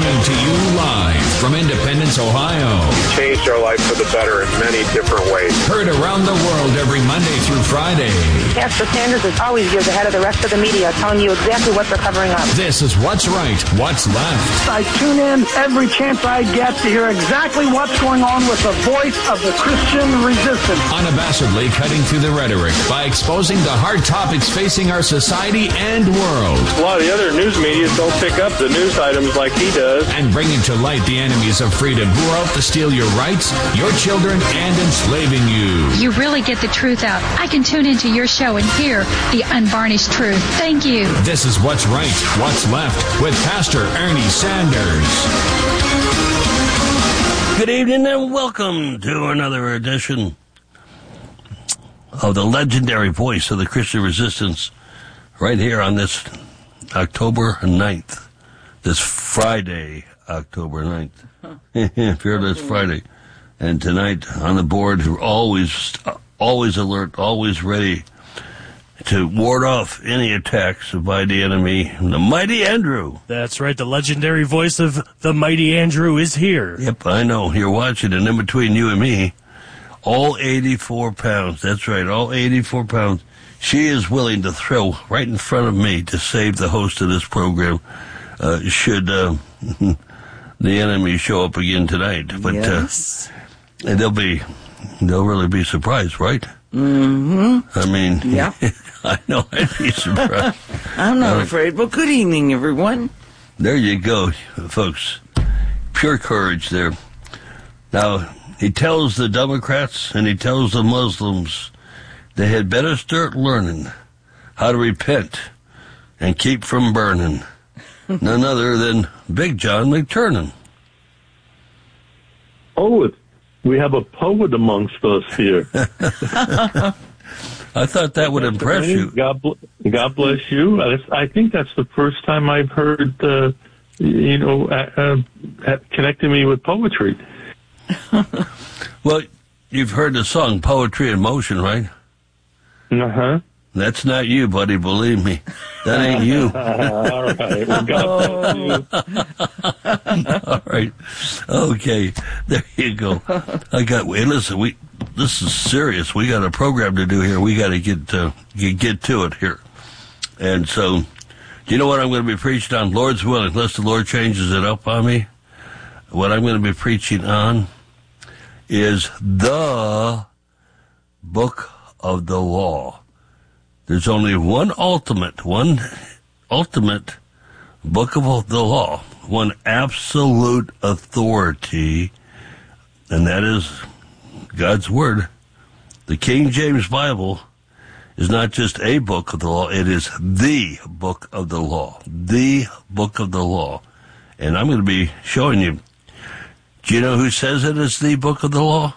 Coming to you live from Independence, Ohio. Changed our life for the better in many different ways. Heard around the world every Monday through Friday. Pastor Sanders is always years ahead of the rest of the media, telling you exactly what they're covering up. This is What's Right, What's Left. I tune in every chance I get to hear exactly what's going on with the voice of the Christian resistance. Unabashedly cutting through the rhetoric by exposing the hard topics facing our society and world. A lot of the other news media don't pick up the news items like he does. And bringing to light the enemies of freedom who are out to steal your rights, your children, and enslaving you. You really get the truth out. I can tune into your show and hear the unvarnished truth. Thank you. This is What's Right, What's Left with Pastor Ernie Sanders. Good evening and welcome to another edition of the legendary voice of the Christian resistance right here on this October 9th, this Friday, October 9th. Fearless Friday. And tonight on the board, we're always alert, always ready to ward off any attacks by the enemy, the mighty Andrew. That's right, the legendary voice of the mighty Andrew is here. Yep, I know. You're watching, and in between you and me, all 84 pounds. That's right, all 84 pounds. She is willing to throw right in front of me to save the host of this program should the enemy show up again tonight. But yes. They'll really be surprised, right? Mm-hmm. I mean, yeah. I know I'd be surprised. I'm not afraid. Well, good evening, everyone. There you go, folks. Pure courage there. Now, he tells the Democrats and he tells the Muslims they had better start learning how to repent and keep from burning. None other than Big John McTurnan. Poet. We have a poet amongst us here. I thought that would impress you. God bless you. I think that's the first time I've heard, connecting me with poetry. Well, you've heard the song Poetry in Motion, right? Uh-huh. That's not you, buddy, believe me. That ain't you. All right. Well, God bless you. All right. Okay. There you go. Listen, this is serious. We got a program to do here. We got to get to it here. And so, do you know what I'm going to be preaching on? Lord's willing, unless the Lord changes it up on me. What I'm going to be preaching on is the book of the law. There's only one ultimate book of the law, one absolute authority, and that is God's Word. The King James Bible is not just a book of the law, it is the book of the law. The book of the law. And I'm going to be showing you. Do you know who says it is the book of the law?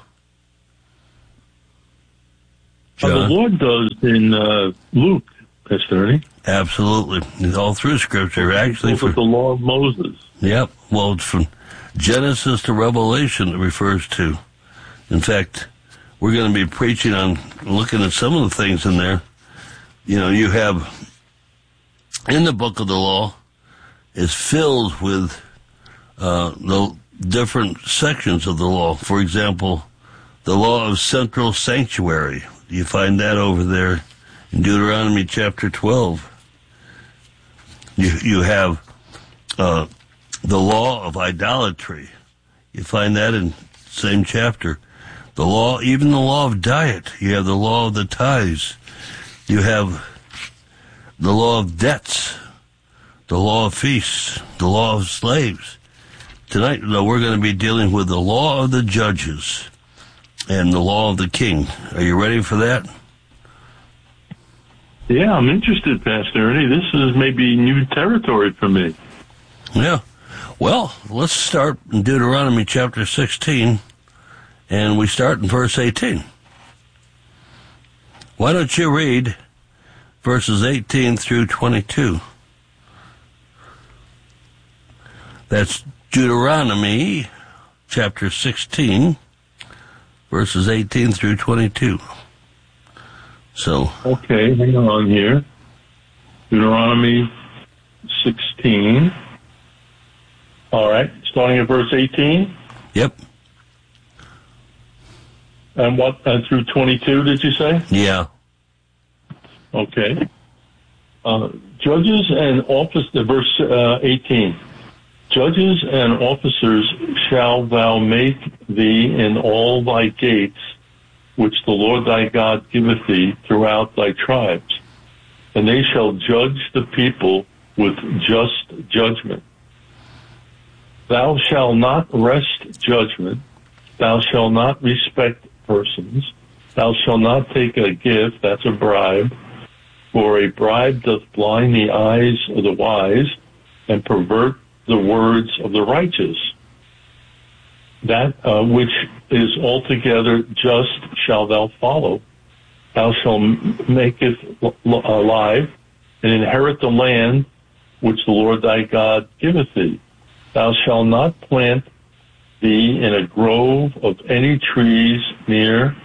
The Lord does in Luke, Pastor Ernie. Absolutely. It's all through Scripture, actually. For the law of Moses. Yep. Well, it's from Genesis to Revelation it refers to. In fact, we're going to be preaching on, looking at some of the things in there. You know, you have, in the book of the law, is filled with the different sections of the law. For example, the law of central sanctuary. You find that over there in Deuteronomy chapter 12. You have the law of idolatry. You find that in same chapter. The law, even the law of diet. You have the law of the tithes. You have the law of debts, the law of feasts, the law of slaves. Tonight, though, we're going to be dealing with the law of the judges and the law of the king. Are you ready for that? Yeah, I'm interested, Pastor Ernie. This is maybe new territory for me. Yeah. Well, let's start in Deuteronomy chapter 16, and we start in verse 18. Why don't you read verses 18 through 22? That's Deuteronomy chapter 16, verses 18 through 22. So. Okay, hang on here. Deuteronomy 16. All right. Starting at verse 18. Yep. And what through 22? Did you say? Yeah. Okay. Judges and officers. Verse 18. Judges and officers shall thou make thee in all thy gates, which the Lord thy God giveth thee throughout thy tribes, and they shall judge the people with just judgment. Thou shalt not wrest judgment. Thou shalt not respect persons. Thou shalt not take a gift, that's a bribe, for a bribe doth blind the eyes of the wise and pervert the words of the righteous. That which is altogether just shalt thou follow. Thou shalt make it alive and inherit the land which the Lord thy God giveth thee. Thou shalt not plant thee in a grove of any trees near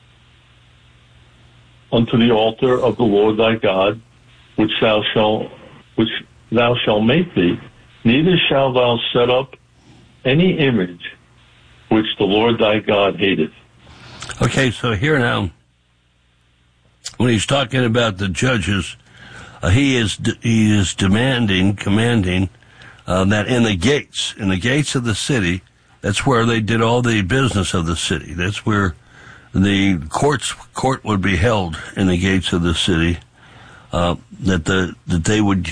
unto the altar of the Lord thy God, which thou shalt make thee. Neither shalt thou set up any image which the Lord thy God hateth. Okay, so here now, when he's talking about the judges, he is commanding that in the gates of the city, that's where they did all the business of the city. That's where the court would be held, in the gates of the city. That they would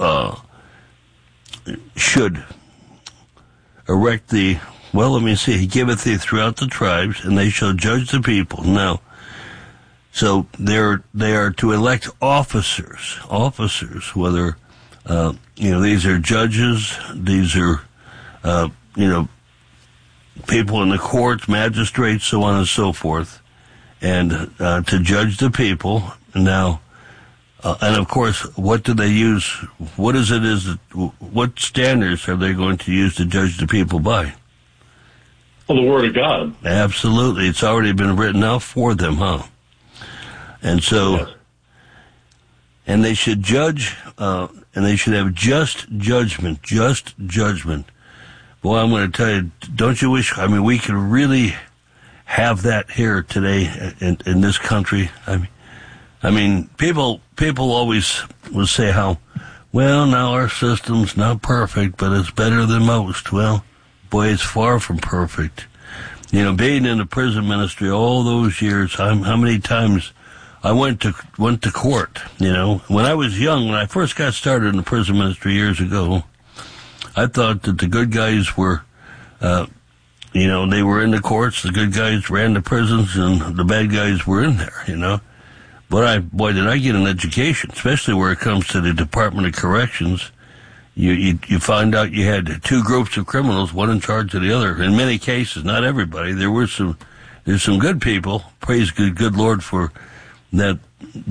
should erect the. Well, let me see. He giveth thee throughout the tribes, and they shall judge the people. Now, so they are to elect officers, whether, these are judges, these are, people in the courts, magistrates, so on and so forth, and to judge the people. Now, and of course, what do they use? What standards are they going to use to judge the people by? Well, the Word of God. Absolutely. It's already been written out for them, huh? And so, yes. And they should judge, and they should have just judgment. Boy, I'm going to tell you, don't you wish, we could really have that here today in this country? I mean, people always will say how, well, now our system's not perfect, but it's better than most. Well, boy, it's far from perfect. Being in the prison ministry all those years, how many times I went to court, When I was young, when I first got started in the prison ministry years ago, I thought that the good guys were, they were in the courts, the good guys ran the prisons, and the bad guys were in there, But boy, did I get an education, especially where it comes to the Department of Corrections. You find out you had two groups of criminals, one in charge of the other. In many cases, not everybody. There's some good people. Praise good Lord for that